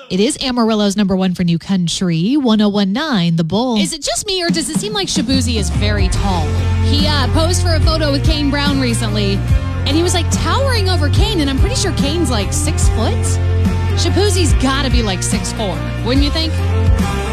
It is Amarillo's number one for New Country, 1019 The Bull. Is it just me, or does it seem like Shaboozey is very tall? He posed for a photo with Kane Brown recently, and he was like towering over Kane, and I'm pretty sure Kane's like 6 foot. Shaboozey's got to be like 6'4", wouldn't you think?